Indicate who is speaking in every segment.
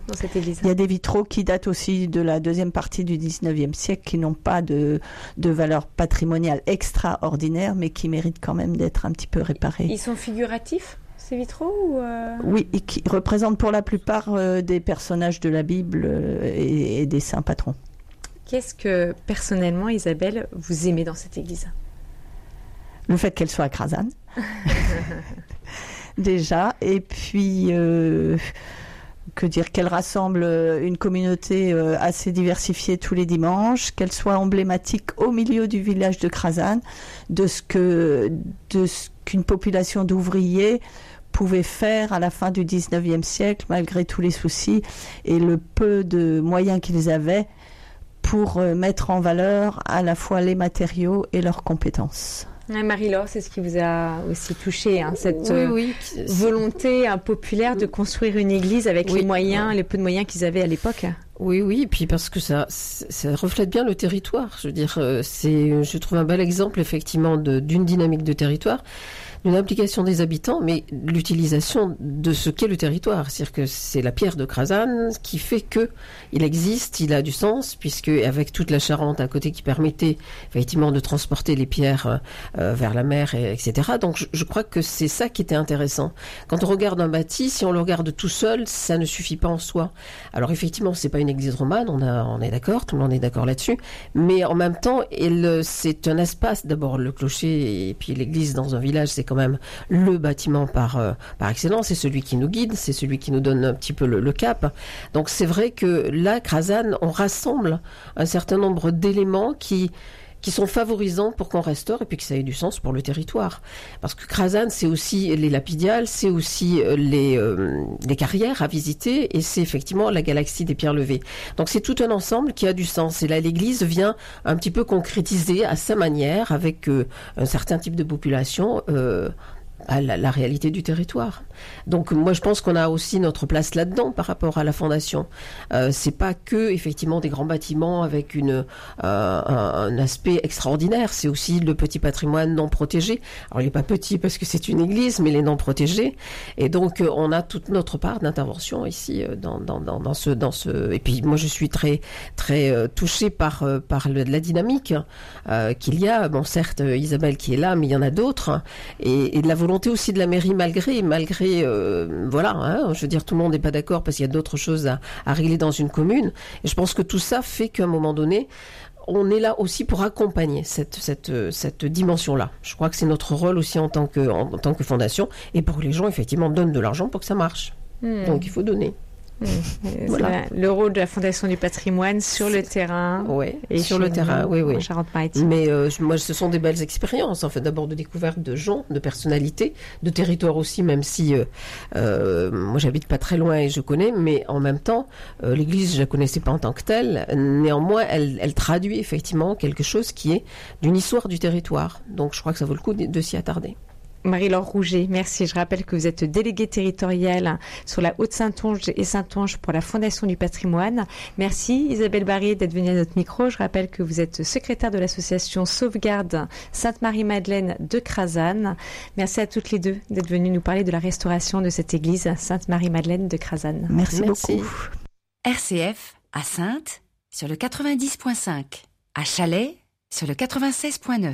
Speaker 1: dans cette église?
Speaker 2: Il y a des vitraux qui datent aussi de la deuxième partie du 19e siècle, qui n'ont pas de valeur patrimoniale extraordinaire, mais qui méritent quand même d'être un petit peu réparés.
Speaker 1: Ils sont figuratifs, ces vitraux
Speaker 2: Oui, et qui représentent pour la plupart des personnages de la Bible et des saints patrons.
Speaker 1: Qu'est-ce que, personnellement, Isabelle, vous aimez dans cette église?
Speaker 2: Le fait qu'elle soit à Crasane, déjà, et puis que dire, qu'elle rassemble une communauté assez diversifiée tous les dimanches, qu'elle soit emblématique au milieu du village de Crasane, de ce qu'une population d'ouvriers pouvait faire à la fin du 19e siècle, malgré tous les soucis et le peu de moyens qu'ils avaient pour mettre en valeur à la fois les matériaux et leurs compétences.
Speaker 1: Marie-Laure, c'est ce qui vous a aussi touché, cette volonté populaire de construire une église avec les moyens, les peu de moyens qu'ils avaient à l'époque.
Speaker 3: Oui, puis parce que ça reflète bien le territoire. Je veux dire, je trouve un bel exemple effectivement d'une dynamique de territoire, d'une implication des habitants, mais l'utilisation de ce qu'est le territoire. C'est-à-dire que c'est la pierre de Crasane qui fait que il existe, il a du sens, puisque avec toute la Charente à côté qui permettait effectivement de transporter les pierres vers la mer, etc. Donc je crois que c'est ça qui était intéressant. Quand on regarde un bâti, si on le regarde tout seul, ça ne suffit pas en soi. Alors effectivement, c'est pas une église romane, on est d'accord, tout le monde est d'accord là-dessus, mais en même temps, c'est un espace, d'abord le clocher et puis l'église dans un village, c'est quand même le bâtiment par excellence, c'est celui qui nous guide, c'est celui qui nous donne un petit peu le cap. Donc c'est vrai que là, Crasane, on rassemble un certain nombre d'éléments qui sont favorisants pour qu'on restaure et puis que ça ait du sens pour le territoire. Parce que Crasane, c'est aussi les lapidiales, c'est aussi les carrières à visiter et c'est effectivement la galaxie des pierres levées. Donc c'est tout un ensemble qui a du sens. Et là, l'église vient un petit peu concrétiser à sa manière, avec un certain type de population, à la réalité du territoire. Donc moi je pense qu'on a aussi notre place là-dedans par rapport à la fondation. C'est pas que effectivement des grands bâtiments avec un aspect extraordinaire, c'est aussi le petit patrimoine non protégé. Alors il est pas petit parce que c'est une église, mais il est non protégé et donc on a toute notre part d'intervention ici dans ce et puis moi je suis très très touchée par la dynamique qu'il y a. Bon certes Isabelle qui est là, mais il y en a d'autres et de la volonté aussi de la mairie malgré je veux dire tout le monde n'est pas d'accord parce qu'il y a d'autres choses à régler dans une commune et je pense que tout ça fait qu'à un moment donné on est là aussi pour accompagner cette dimension-là. Je crois que c'est notre rôle aussi en tant que fondation et pour que les gens effectivement donnent de l'argent pour que ça marche. Donc il faut donner.
Speaker 1: Voilà. Le rôle de la Fondation du patrimoine sur le terrain.
Speaker 3: Oui, sur le terrain, oui.
Speaker 1: En Charente-Maritime.
Speaker 3: Mais moi, ce sont des belles expériences, en fait, d'abord de découverte de gens, de personnalités, de territoires aussi, même si moi, j'habite pas très loin et je connais, mais en même temps, l'église, je la connaissais pas en tant que telle. Néanmoins, elle traduit effectivement quelque chose qui est d'une histoire du territoire. Donc, je crois que ça vaut le coup de s'y attarder.
Speaker 1: Marie-Laure Rouget, merci. Je rappelle que vous êtes déléguée territoriale sur la Haute-Saintonge et Saintonge pour la Fondation du patrimoine. Merci Isabelle Barry d'être venue à notre micro. Je rappelle que vous êtes secrétaire de l'association Sauvegarde Sainte-Marie-Madeleine de Crasane. Merci à toutes les deux d'être venues nous parler de la restauration de cette église Sainte-Marie-Madeleine de Crasane.
Speaker 2: Merci beaucoup.
Speaker 4: RCF à Saintes sur le 90.5, à Chalais sur le 96.9.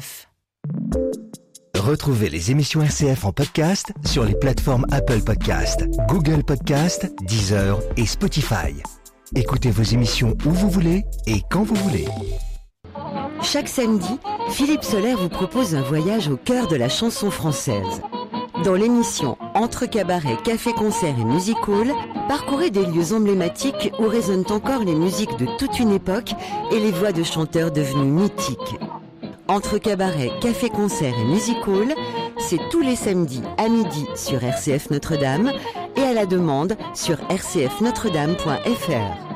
Speaker 5: Retrouvez les émissions RCF en podcast sur les plateformes Apple Podcast, Google Podcast, Deezer et Spotify. Écoutez vos émissions où vous voulez et quand vous voulez.
Speaker 6: Chaque samedi, Philippe Soler vous propose un voyage au cœur de la chanson française. Dans l'émission Entre cabaret, café-concert et music hall, parcourez des lieux emblématiques où résonnent encore les musiques de toute une époque et les voix de chanteurs devenus mythiques. Entre cabaret, café-concert et music hall, c'est tous les samedis à midi sur RCF Notre-Dame et à la demande sur rcfnotredame.fr.